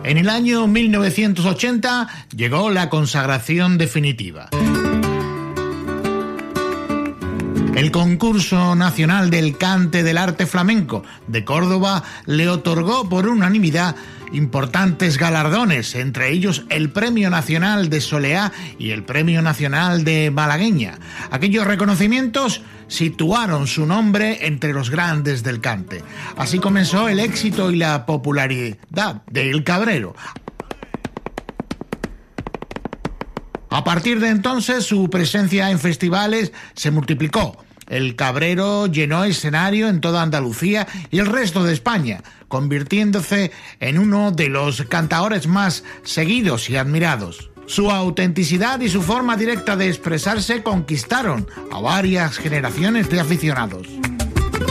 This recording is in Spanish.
En el año 1980 llegó la consagración definitiva. El Concurso Nacional del Cante del Arte Flamenco de Córdoba le otorgó por unanimidad importantes galardones, entre ellos el Premio Nacional de Soleá y el Premio Nacional de Malagueña. Aquellos reconocimientos situaron su nombre entre los grandes del cante. Así comenzó el éxito y la popularidad de El Cabrero. A partir de entonces, su presencia en festivales se multiplicó. El Cabrero llenó escenario en toda Andalucía y el resto de España, convirtiéndose en uno de los cantaores más seguidos y admirados. Su autenticidad y su forma directa de expresarse conquistaron a varias generaciones de aficionados.